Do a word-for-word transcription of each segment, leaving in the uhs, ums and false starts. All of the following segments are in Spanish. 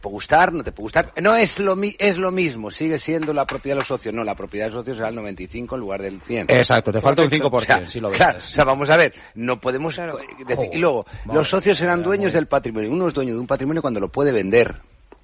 puede gustar, no te puede gustar. No es lo mi- es lo mismo, sigue siendo la propiedad de los socios. No, la propiedad de los socios será el noventa y cinco en lugar del cien. Exacto, te falta un cinco por ciento, o sea, si lo ves. Claro, o sea, vamos a ver, no podemos Claro. decir... Oh, y luego, los socios serán vale, dueños vale. del patrimonio. Uno es dueño de un patrimonio cuando lo puede vender.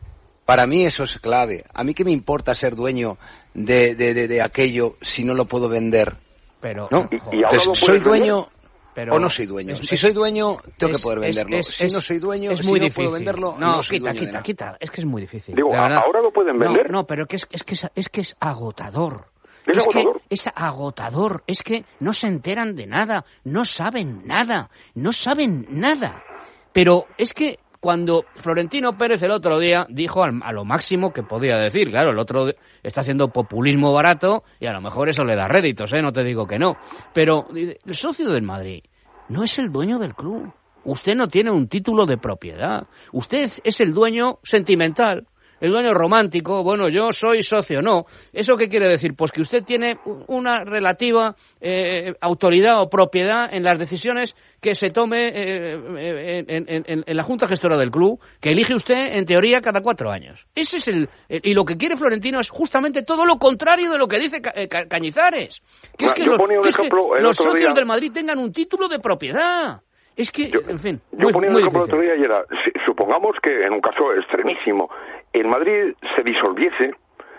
Para mí eso es clave. A mí qué me importa ser dueño de, de, de, de aquello si no lo puedo vender. Pero, ¿No? Y- y ahora Entonces, lo soy puedes vender. dueño... pero o no soy dueño. es- si es- soy dueño, tengo es- que poder es- venderlo. es- si es- no soy dueño, es si muy no difícil. puedo venderlo, no, no soy quita, dueño de quita, nada. quita. Es que es muy difícil. Digo, de a- verdad. ahora lo pueden No, vender. No, pero que es, es que es, es que es agotador. ¿Es Es agotador? que es agotador. Es que no se enteran de nada, no saben nada, no saben nada. Pero es que cuando Florentino Pérez el otro día dijo al- a lo máximo que podía decir, claro, el otro está haciendo populismo barato y a lo mejor eso le da réditos, ¿eh? No te digo que no. Pero dice, el socio del Madrid no es el dueño del club. Usted no tiene un título de propiedad. Usted es el dueño sentimental, el dueño romántico. Bueno, yo soy socio. No. ¿Eso qué quiere decir? Pues que usted tiene una relativa eh, autoridad o propiedad en las decisiones que se tome eh, en, en, en, en la Junta Gestora del club, que elige usted, en teoría, cada cuatro años. Ese es el... Y lo que quiere Florentino es justamente todo lo contrario de lo que dice Ca- eh, Ca- Cañizares. Que es Ah, que, yo los, ponía un que es que ejemplo el los otro socios día. del Madrid tengan un título de propiedad. Es que, Yo, en fin, yo muy, ponía muy un ejemplo el otro difícil. día y era, si- supongamos que en un caso extremísimo, el Madrid se disolviese,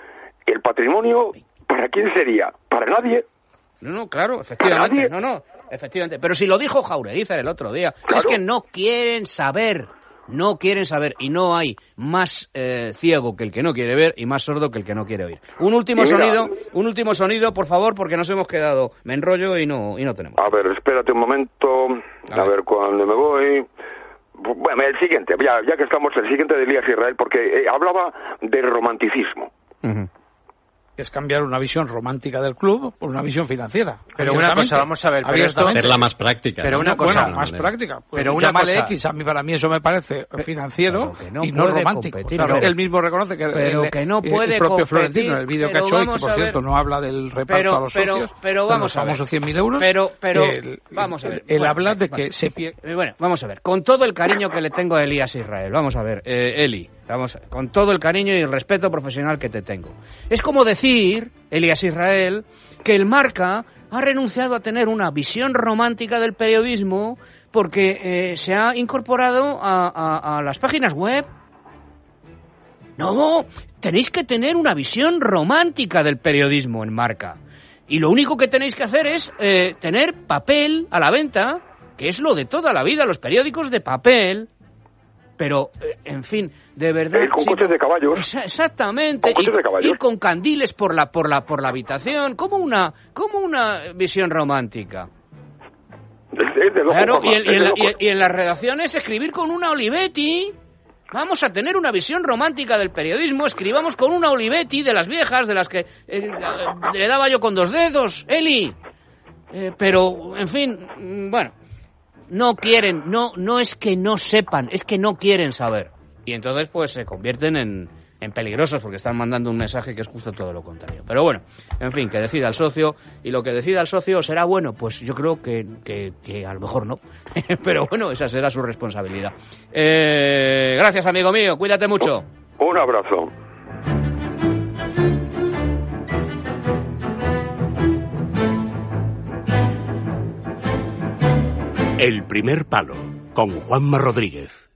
el patrimonio, ¿para quién sería? ¿Para nadie? No, no, claro, efectivamente. nadie? No, no, efectivamente. Pero si lo dijo Jaureguízar el otro día, si es Claro. que no quieren saber, no quieren saber, y no hay más eh, ciego que el que no quiere ver y más sordo que el que no quiere oír. Un último Y mira- sonido, un último sonido, por favor, porque nos hemos quedado, me enrollo y no y no tenemos. A ver, espérate un momento, A a, ver. ver cuándo me voy. Bueno, el siguiente, ya, ya que estamos, el siguiente de Elías Israel, porque eh, hablaba de romanticismo. Ujú. Es cambiar una visión romántica del club por una visión financiera. Pero una Abiertamente. cosa, vamos a ver, pero esto- Abiertamente. Hacerla más práctica. Pero ¿no? una No, cosa, bueno, más práctica. Pues pero una llámale cosa- X, a mí para mí eso me parece financiero pero que no y no puede romántico. competir, O sea, pero- él mismo reconoce que pero el, que no el puede propio competir, Florentino, en el vídeo que ha pero hecho hoy, que vamos por a ver. cierto no habla del reparto Pero- a los pero- socios, pero de vamos los a ver. famosos cien mil euros. Pero- pero- el- vamos a ver. El Bueno, hablar de vale. que se pie... Eh, Bueno, vamos a ver. Con todo el cariño que le tengo a Elías Israel, vamos a ver, eh, Eli, vamos a- con todo el cariño y el respeto profesional que te tengo. Es como decir, Elías Israel, que el Marca ha renunciado a tener una visión romántica del periodismo porque eh, se ha incorporado a, a- a las páginas web. No, tenéis que tener una visión romántica del periodismo en Marca. Y lo único que tenéis que hacer es eh, tener papel a la venta, que es lo de toda la vida, los periódicos de papel. Pero, eh, en fin, de verdad... Eh, con sí, coches de caballos. Exa- exactamente. Con coches Y- de caballos. ir con candiles por la, por la, por la habitación. Como una, como una visión romántica. Es, es de loco, Claro, Juanma, y en, es y en de la- loco. y- y en las redacciones escribir con una Olivetti. Vamos a tener una visión romántica del periodismo. Escribamos con una Olivetti de las viejas, de las que eh, le daba yo con dos dedos, Eli. Eh, pero, en fin, mm, bueno, no quieren, no, no es que no sepan, es que no quieren saber. Y entonces, pues, se convierten en, en peligrosos porque están mandando un mensaje que es justo todo lo contrario. Pero bueno, en fin, que decida el socio, y lo que decida el socio será bueno, pues yo creo que, que, que a lo mejor no. Pero bueno, esa será su responsabilidad. Eh, gracias, amigo mío, cuídate mucho. Un abrazo. El primer palo, con Juanma Rodríguez.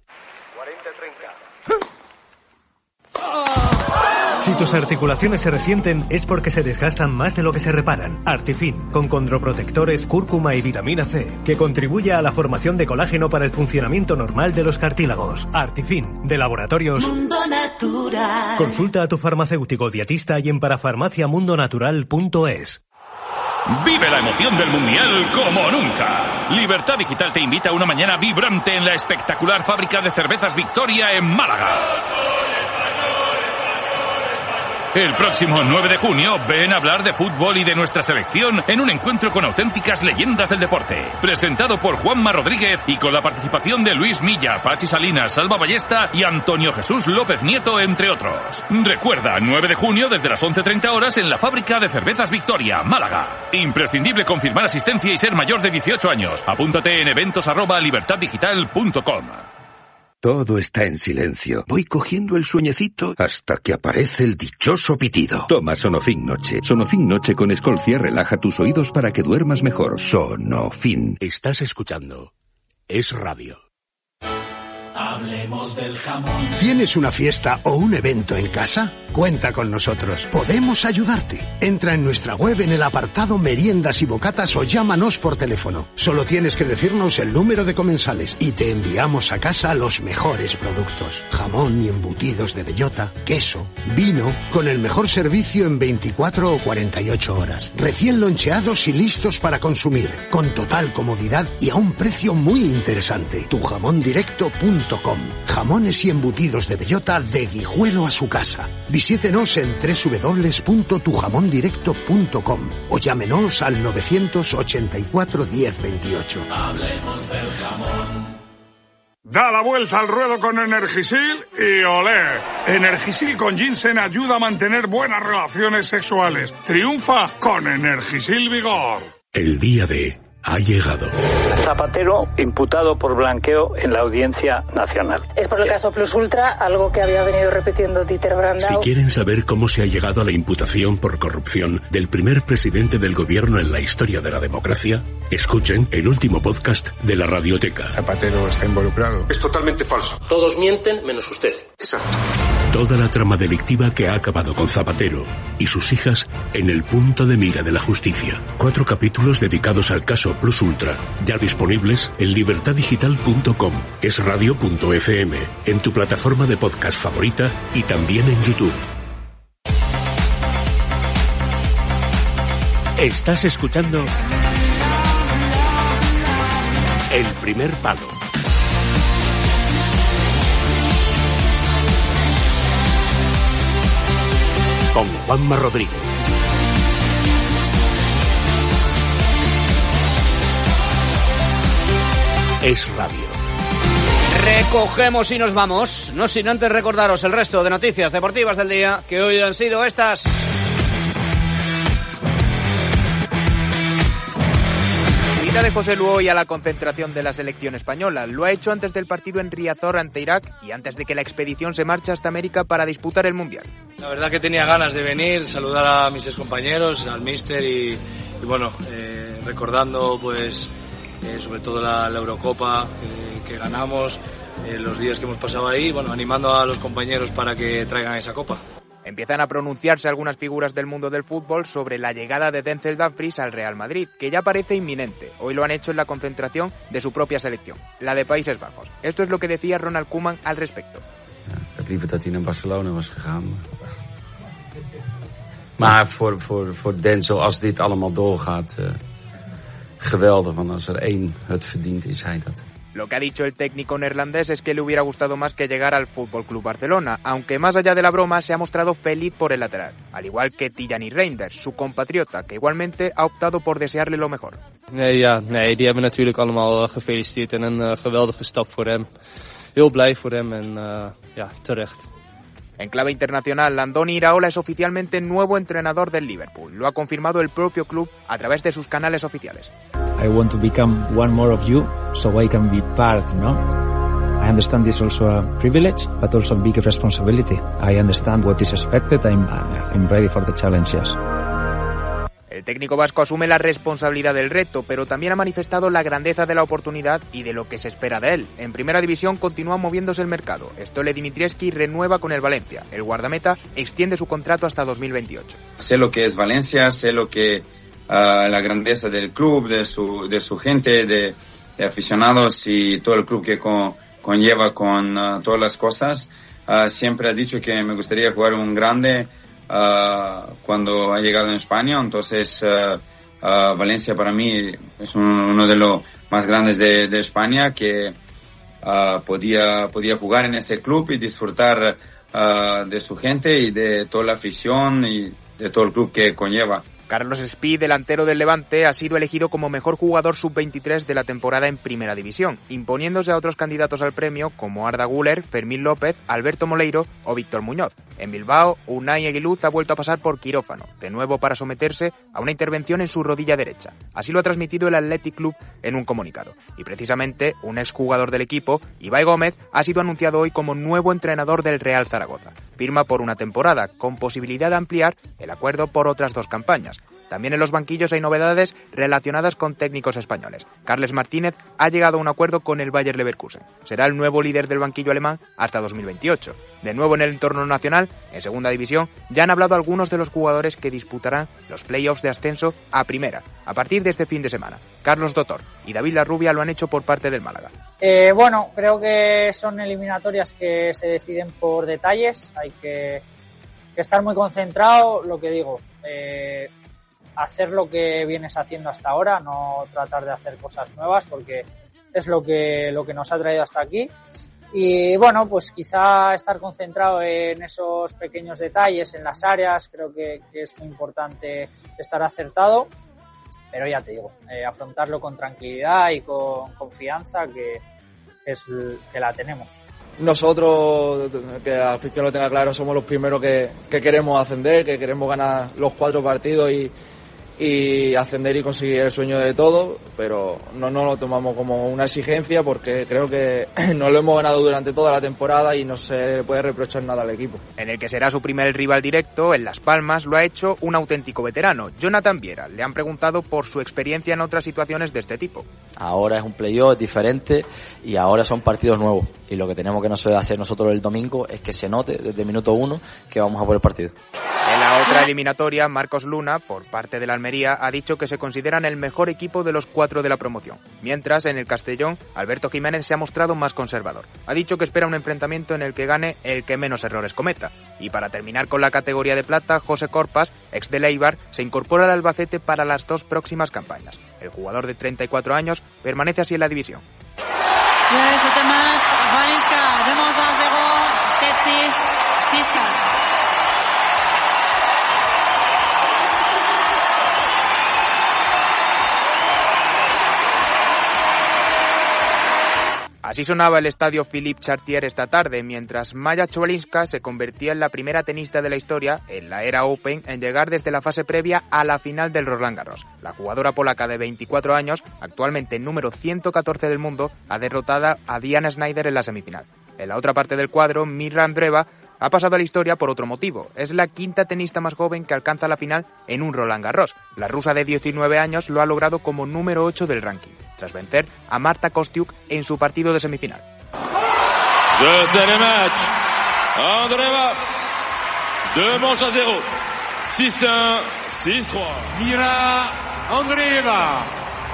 Si tus articulaciones se resienten es porque se desgastan más de lo que se reparan. Artifin, con condroprotectores, cúrcuma y vitamina C, que contribuye a la formación de colágeno para el funcionamiento normal de los cartílagos. Artifin, de Laboratorios Mundo Natural. Consulta a tu farmacéutico dietista y en parafarmacia mundo natural punto es. Vive la emoción del Mundial como nunca. Libertad Digital te invita a una mañana vibrante en la espectacular fábrica de cervezas Victoria en Málaga. El próximo nueve de junio, ven a hablar de fútbol y de nuestra selección en un encuentro con auténticas leyendas del deporte. Presentado por Juanma Rodríguez y con la participación de Luis Milla, Pachi Salinas, Salva Ballesta y Antonio Jesús López Nieto, entre otros. Recuerda, nueve de junio desde las once treinta horas en la fábrica de cervezas Victoria, Málaga. Imprescindible confirmar asistencia y ser mayor de dieciocho años. Apúntate en eventos arroba libertad digital punto com. Todo está en silencio. Voy cogiendo el sueñecito hasta que aparece el dichoso pitido. Toma Sonofin Noche. Sonofin Noche con Escolcia relaja tus oídos para que duermas mejor. Sonofin. Estás escuchando Es Radio. Hablemos del jamón. ¿Tienes una fiesta o un evento en casa? Cuenta con nosotros. Podemos ayudarte. Entra en nuestra web en el apartado Meriendas y Bocatas o llámanos por teléfono. Solo tienes que decirnos el número de comensales y te enviamos a casa los mejores productos. Jamón y embutidos de bellota, queso, vino, con el mejor servicio en veinticuatro o cuarenta y ocho horas. Recién loncheados y listos para consumir. Con total comodidad y a un precio muy interesante. tu jamón directo punto com. Jamones y embutidos de bellota de Guijuelo a su casa. Visítenos en doble u doble u doble u punto tu jamón directo punto com o llámenos al nueve ochenta y cuatro diez veintiocho. Hablemos del jamón. Da la vuelta al ruedo con Energisil y olé. Energisil con ginseng ayuda a mantener buenas relaciones sexuales. Triunfa con Energisil Vigor. El día de ha llegado. Zapatero imputado por blanqueo en la Audiencia Nacional. Es por el caso Plus Ultra, algo que había venido repitiendo Dieter Brandau. Si quieren saber cómo se ha llegado a la imputación por corrupción del primer presidente del gobierno en la historia de la democracia, escuchen el último podcast de la Radioteca. Zapatero está involucrado. Es totalmente falso. Todos mienten menos usted. Exacto. Toda la trama delictiva que ha acabado con Zapatero y sus hijas en el punto de mira de la justicia. Cuatro capítulos dedicados al caso Plus Ultra, ya disponibles en libertad digital punto com, esradio punto efe eme, en tu plataforma de podcast favorita y también en YouTube. Estás escuchando El Primer Palo. Con Juanma Rodríguez. Es Radio. Recogemos y nos vamos, no sin antes recordaros el resto de noticias deportivas del día, que hoy han sido estas. Invita de José Lu hoy a la concentración de la selección española. Lo ha hecho antes del partido en Riazor ante Irak y antes de que la expedición se marche hasta América para disputar el Mundial. La verdad que tenía ganas de venir, saludar a mis excompañeros, al míster y, y bueno, eh, recordando pues eh, sobre todo la, la Eurocopa eh, que ganamos, eh, los días que hemos pasado ahí, bueno, animando a los compañeros para que traigan esa copa. Empiezan a pronunciarse algunas figuras del mundo del fútbol sobre la llegada de Denzel Dumfries al Real Madrid, que ya parece inminente. Hoy lo han hecho en la concentración de su propia selección, la de Países Bajos. Esto es lo que decía Ronald Koeman al respecto. Ik had liever dat hij naar Barcelona was gegaan. Maar voor, voor, voor Denzel, als dit allemaal doorgaat, uh, geweldig. Want als er één het verdient, is hij dat. Lo que ha dicho el técnico neerlandés es que le hubiera gustado más que llegar al F C Barcelona, aunque más allá de la broma se ha mostrado feliz por el lateral, al igual que Tijani Reinders, su compatriota, que igualmente ha optado por desearle lo mejor. Nee, ja, nee, die hebben natuurlijk allemaal uh, gefeliciteerd en een uh, geweldige stap voor hem. Heel blij voor hem en uh, ja, terecht. En clave internacional, Andoni Iraola es oficialmente nuevo entrenador del Liverpool. Lo ha confirmado el propio club a través de sus canales oficiales. I want to become one more of you, so I can be part, no? I understand this is also a privilege, but also a big responsibility. I understand what is expected. I'm, I'm ready for the challenges. El técnico vasco asume la responsabilidad del reto, pero también ha manifestado la grandeza de la oportunidad y de lo que se espera de él. En primera división continúa moviéndose el mercado. Stole Dimitrievski renueva con el Valencia. El guardameta extiende su contrato hasta dos mil veintiocho. Sé lo que es Valencia, sé lo que uh, la grandeza del club, de su, de su gente, de, de aficionados y todo el club que con, conlleva con uh, todas las cosas. Uh, siempre he dicho que me gustaría jugar un grande Uh, cuando ha llegado en España, entonces uh, uh, Valencia para mí es un, uno de los más grandes de, de España, que uh, podía, podía jugar en ese club y disfrutar uh, de su gente y de toda la afición y de todo el club que conlleva. Carlos Espí, delantero del Levante, ha sido elegido como mejor jugador sub veintitrés de la temporada en Primera División, imponiéndose a otros candidatos al premio como Arda Güler, Fermín López, Alberto Moleiro o Víctor Muñoz. En Bilbao, Unai Eguiluz ha vuelto a pasar por quirófano, de nuevo para someterse a una intervención en su rodilla derecha. Así lo ha transmitido el Athletic Club en un comunicado. Y precisamente, un exjugador del equipo, Ibai Gómez, ha sido anunciado hoy como nuevo entrenador del Real Zaragoza. Firma por una temporada, con posibilidad de ampliar el acuerdo por otras dos campañas. También en los banquillos hay novedades relacionadas con técnicos españoles. Carles Martínez ha llegado a un acuerdo con el Bayer Leverkusen. Será el nuevo líder del banquillo alemán hasta dos mil veintiocho. De nuevo en el entorno nacional, en segunda división, ya han hablado algunos de los jugadores que disputarán los playoffs de ascenso a primera, a partir de este fin de semana. Carlos Dotor y David Larrubia lo han hecho por parte del Málaga. Eh, bueno, creo que son eliminatorias que se deciden por detalles. Hay que, que estar muy concentrado, lo que digo. Eh, hacer lo que vienes haciendo hasta ahora, no tratar de hacer cosas nuevas, porque es lo que, lo que nos ha traído hasta aquí. Y bueno, pues quizá estar concentrado en esos pequeños detalles, en las áreas, creo que, que es muy importante estar acertado, pero ya te digo, eh, afrontarlo con tranquilidad y con confianza, que es que la tenemos. Nosotros, que la afición lo tenga claro, somos los primeros que, que queremos ascender, que queremos ganar los cuatro partidos y y ascender y conseguir el sueño de todo, pero no, no lo tomamos como una exigencia porque creo que no lo hemos ganado durante toda la temporada y no se le puede reprochar nada al equipo. En el que será su primer rival directo, en Las Palmas, lo ha hecho un auténtico veterano, Jonathan Viera. Le han preguntado por su experiencia en otras situaciones de este tipo. Ahora es un playoff diferente y ahora son partidos nuevos y lo que tenemos que hacer nosotros el domingo es que se note desde el minuto uno que vamos a por el partido. En la otra eliminatoria, Marcos Luna, por parte de la Almería, ha dicho que se consideran el mejor equipo de los cuatro de la promoción. Mientras, en el Castellón, Alberto Jiménez se ha mostrado más conservador. Ha dicho que espera un enfrentamiento en el que gane el que menos errores cometa. Y para terminar con la categoría de plata, José Corpas, ex de Eibar, se incorpora al Albacete para las dos próximas campañas. El jugador de treinta y cuatro años permanece así en la división. Así sonaba el estadio Philippe Chartier esta tarde, mientras Maya Chwalinska se convertía en la primera tenista de la historia, en la era Open, en llegar desde la fase previa a la final del Roland Garros. La jugadora polaca de veinticuatro años, actualmente número ciento catorce del mundo, ha derrotado a Diana Schneider en la semifinal. En la otra parte del cuadro, Mirra Andreeva ha pasado a la historia por otro motivo. Es la quinta tenista más joven que alcanza la final en un Roland Garros. La rusa de diecinueve años lo ha logrado como número ocho del ranking, tras vencer a Marta Kostyuk en su partido de semifinal. Deuxième match. Andreeva. Deux manches à zéro. six un, six trois. Mirra Andreeva.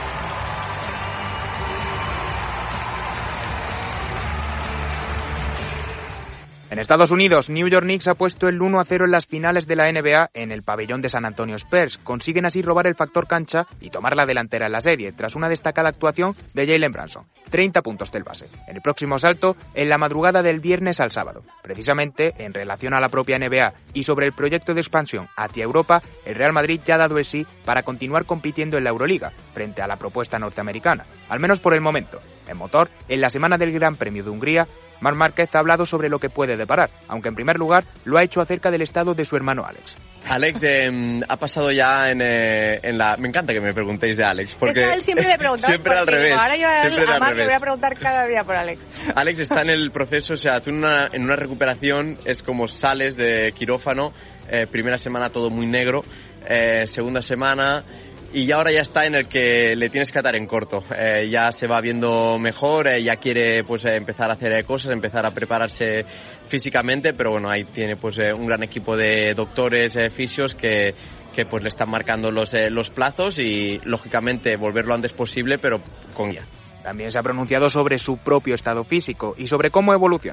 En Estados Unidos, New York Knicks ha puesto el uno a cero en las finales de la N B A en el pabellón de San Antonio Spurs. Consiguen así robar el factor cancha y tomar la delantera en la serie, tras una destacada actuación de Jalen Brunson. treinta puntos del base. En el próximo salto, en la madrugada del viernes al sábado. Precisamente, en relación a la propia N B A y sobre el proyecto de expansión hacia Europa, el Real Madrid ya ha dado el sí para continuar compitiendo en la Euroliga, frente a la propuesta norteamericana. Al menos por el momento. En motor, en la semana del Gran Premio de Hungría, Marc Márquez ha hablado sobre lo que puede deparar, aunque en primer lugar lo ha hecho acerca del estado de su hermano Alex. Alex eh, ha pasado ya en, eh, en la... Me encanta que me preguntéis de Alex, porque... Es que él siempre le pregunta. Siempre al revés. Ahora yo a, siempre a Marc le voy a preguntar cada día por Alex. Alex está en el proceso, o sea, tú en una, en una recuperación es como sales de quirófano, eh, primera semana todo muy negro, eh, segunda semana... Y ahora ya está en el que le tienes que atar en corto. Eh, ya se va viendo mejor, eh, ya quiere pues eh, empezar a hacer eh, cosas, empezar a prepararse físicamente, pero bueno, ahí tiene pues eh, un gran equipo de doctores, eh, fisios que, que pues le están marcando los, eh, los plazos y lógicamente volver lo antes posible, pero con guía. También se ha pronunciado sobre su propio estado físico y sobre cómo evoluciona.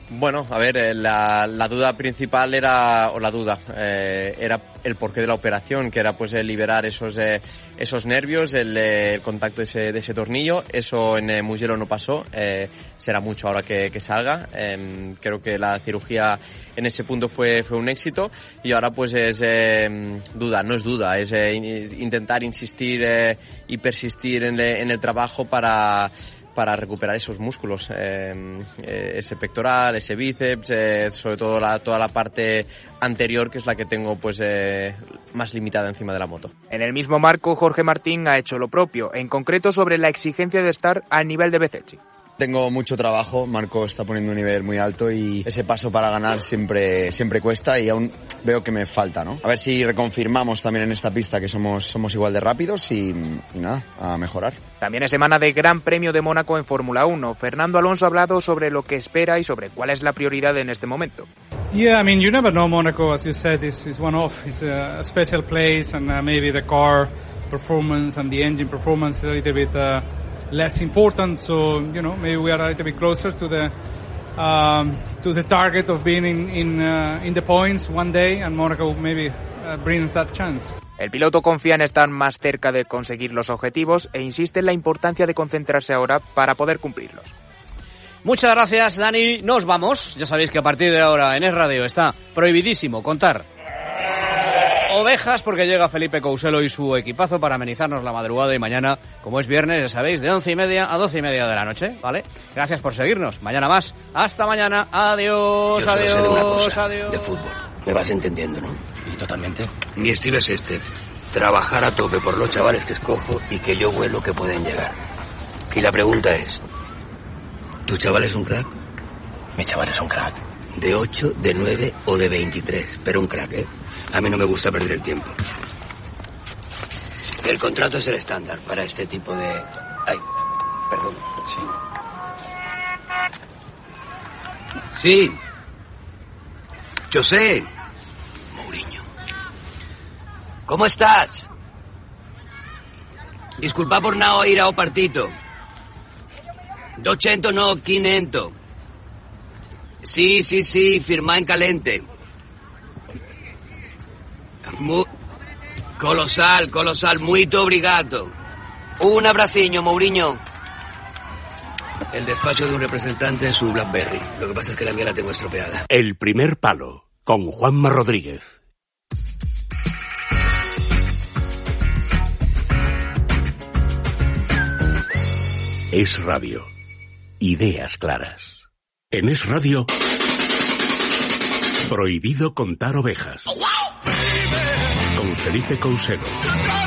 Bueno, a ver, eh, la, la duda principal era, o la duda, eh, era el porqué de la operación, que era pues el liberar esos eh, esos nervios, el, eh, el contacto de ese, de ese tornillo. Eso en eh, Mugello no pasó, eh, será mucho ahora que, que salga. Eh, creo que la cirugía en ese punto fue, fue un éxito y ahora pues es eh, duda, no es duda, es eh, intentar insistir eh, y persistir en, le, en el trabajo para... para recuperar esos músculos, eh, eh, ese pectoral, ese bíceps, eh, sobre todo la, toda la parte anterior, que es la que tengo pues eh, más limitada encima de la moto. En el mismo marco, Jorge Martín ha hecho lo propio, en concreto sobre la exigencia de estar al nivel de Bezzecchi. Tengo mucho trabajo, Marco está poniendo un nivel muy alto y ese paso para ganar siempre siempre cuesta y aún veo que me falta, ¿no? A ver si reconfirmamos también en esta pista que somos somos igual de rápidos y, y nada, a mejorar. También es semana de Gran Premio de Mónaco en Fórmula uno. Fernando Alonso ha hablado sobre lo que espera y sobre cuál es la prioridad en este momento. Yeah, I mean, you never know. Monaco, as you said, is is one off. It's a special place, and uh, maybe the car performance and the engine performance is a little bit uh, less important. So, you know, maybe we are a little bit closer to the um, to the target of being in in, uh, in the points one day, and Monaco maybe uh, brings that chance. El piloto confía en estar más cerca de conseguir los objetivos e insiste en la importancia de concentrarse ahora para poder cumplirlos. Muchas gracias, Dani. Nos vamos. Ya sabéis que a partir de ahora en Es Radio está prohibidísimo contar ovejas porque llega Felipe Couselo y su equipazo para amenizarnos la madrugada y mañana, como es viernes, ya sabéis, de once y media a doce y media de la noche, ¿vale? Gracias por seguirnos. Mañana más. Hasta mañana. Adiós, Yo adiós, solo sé de una cosa, adiós. de fútbol. Me vas entendiendo, ¿no? Y totalmente. Mi estilo es este. Trabajar a tope por los chavales que escojo y que yo huelo que pueden llegar. Y la pregunta es, ¿tu chaval es un crack? Mi chaval es un crack. De ocho, de nueve o de veintitrés, pero un crack, ¿eh? A mí no me gusta perder el tiempo. El contrato es el estándar para este tipo de... Ay, perdón. Sí. Sí. José. Mourinho. ¿Cómo estás? Disculpa por no ir al partito. doscientos no, quinientos. Sí, sí, sì, firma in calente. Mu- colossal, colossal, muito obrigado. Un abraciño, Mourinho. El despacho de un representante es su BlackBerry. Lo que pasa es que la mía la tengo estropeada. El primer palo, con Juanma Rodríguez. Es Radio. Ideas claras. En Es Radio, prohibido contar ovejas. Con Felipe Couselo.